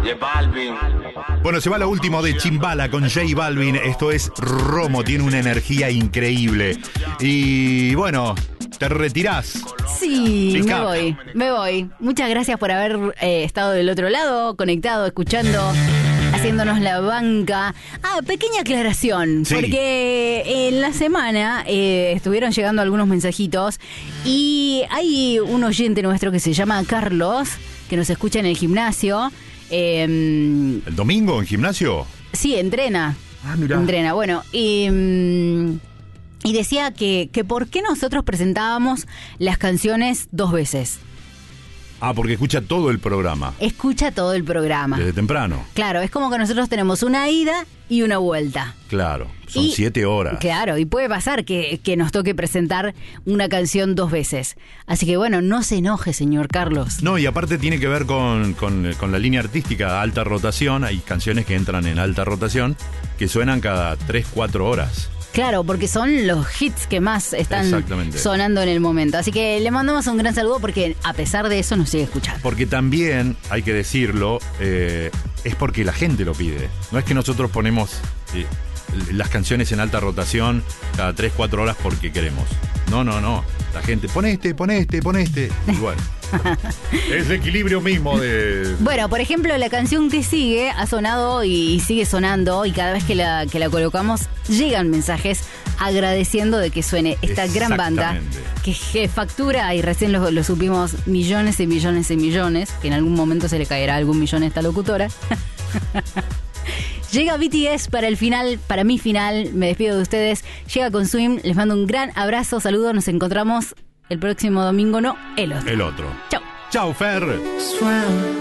de Balvin. Bueno, se va lo último de Chimbala con J Balvin. Esto es Romo, tiene una energía increíble. Y bueno, ¿te retirás? Sí, me voy. Muchas gracias por haber estado del otro lado, conectado, escuchando, haciéndonos la banca. Pequeña aclaración, sí, porque en la semana estuvieron llegando algunos mensajitos y hay un oyente nuestro que se llama Carlos, que nos escucha en el gimnasio. ¿El domingo en gimnasio? Sí, entrena. Mirá. Entrena, bueno, y decía que por qué nosotros presentábamos las canciones 2 veces. Porque escucha todo el programa. Escucha todo el programa. Desde temprano. Claro, es como que nosotros tenemos una ida y una vuelta. Claro, son 7 horas. Claro, y puede pasar que nos toque presentar una canción 2 veces. Así que bueno, no se enoje, señor Carlos. No, y aparte tiene que ver con la línea artística, alta rotación. Hay canciones que entran en alta rotación que suenan cada 3-4 horas. Claro, porque son los hits que más están sonando en el momento. Así que le mandamos un gran saludo porque a pesar de eso nos sigue escuchando. Porque también, hay que decirlo, es porque la gente lo pide. No es que nosotros ponemos las canciones en alta rotación cada 3-4 horas porque queremos. No. La gente, pon este. Y bueno, es el equilibrio mismo de... Bueno, por ejemplo, la canción que sigue ha sonado y sigue sonando, y cada vez que la colocamos llegan mensajes agradeciendo de que suene esta gran banda que factura, y recién lo supimos, millones y millones y millones, que en algún momento se le caerá algún millón a esta locutora. Llega BTS para el final, para mi final, me despido de ustedes. Llega con Swim, les mando un gran abrazo, saludos, nos encontramos el próximo domingo, no, el otro. El otro. Chau. Chau, Fer.